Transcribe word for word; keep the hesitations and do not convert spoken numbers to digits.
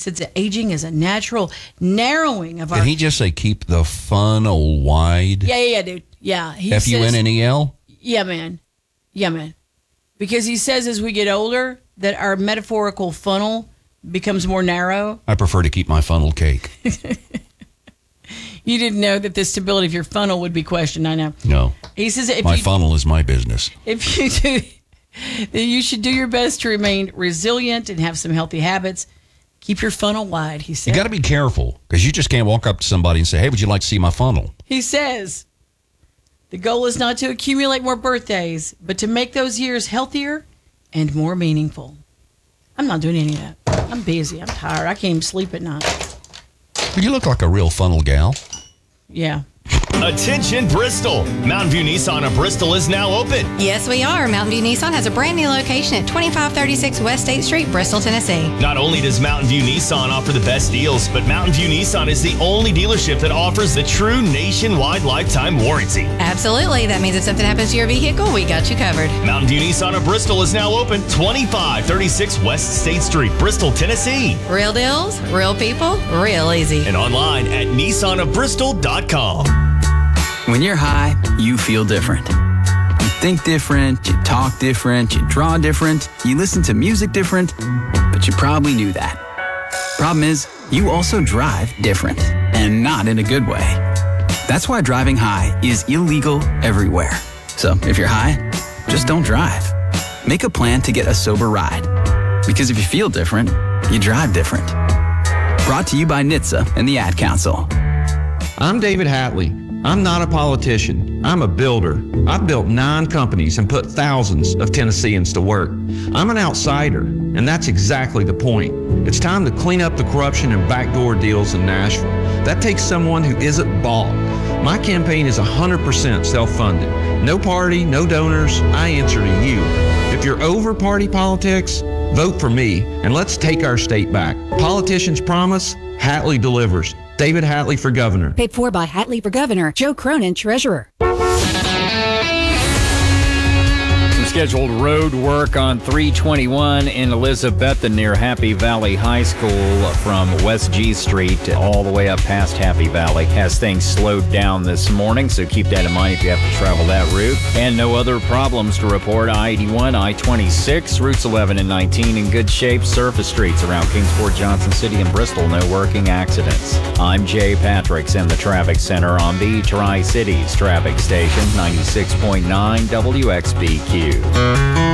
Says that aging is a natural narrowing of our... Did he just say keep the funnel wide? Yeah, yeah, yeah, dude. Yeah. He F U N N E L? Yeah, man. Yeah, man. Because he says as we get older that our metaphorical funnel becomes more narrow. I prefer to keep my funnel cake. You didn't know that the stability of your funnel would be questioned. I know. No. He says if my you, funnel is my business. If you do, then you should do your best to remain resilient and have some healthy habits. Keep your funnel wide, he said. You got to be careful because you just can't walk up to somebody and say, hey, would you like to see my funnel? He says the goal is not to accumulate more birthdays, but to make those years healthier and more meaningful. I'm not doing any of that. I'm busy. I'm tired. I can't even sleep at night. But you look like a real funnel gal. Yeah. Attention Bristol. Mountain View Nissan of Bristol is now open. Yes, we are. Mountain View Nissan has a brand new location at twenty-five thirty-six West State Street, Bristol, Tennessee. Not only does Mountain View Nissan offer the best deals, but Mountain View Nissan is the only dealership that offers the true nationwide lifetime warranty. Absolutely. That means if something happens to your vehicle, we got you covered. Mountain View Nissan of Bristol is now open, twenty-five thirty-six West State Street, Bristol, Tennessee. Real deals, real people, real easy. And online at nissan of bristol dot com. When you're high, you feel different. You think different, you talk different, you draw different, you listen to music different, but you probably knew that. Problem is, you also drive different, and not in a good way. That's why driving high is illegal everywhere. So if you're high, just don't drive. Make a plan to get a sober ride. Because if you feel different, you drive different. Brought to you by N H T S A and the Ad Council. I'm David Hatley. I'm not a politician. I'm a builder. I've built nine companies and put thousands of Tennesseans to work. I'm an outsider, and that's exactly the point. It's time to clean up the corruption and backdoor deals in Nashville. That takes someone who isn't bought. My campaign is one hundred percent self-funded. No party, no donors. I answer to you. If you're over party politics, vote for me, and let's take our state back. Politicians promise, Hatley delivers. David Hatley for governor. Paid for by Hatley for governor. Joe Cronin, treasurer. Scheduled road work on three twenty-one in Elizabethton near Happy Valley High School from West G Street all the way up past Happy Valley. Has things slowed down this morning, so keep that in mind if you have to travel that route. And no other problems to report. I eighty-one, I twenty-six, routes eleven and nineteen in good shape. Surface streets around Kingsport, Johnson City, and Bristol, no working accidents. I'm Jay Patricks in the Traffic Center on the Tri-Cities Traffic Station, ninety-six point nine W X B Q.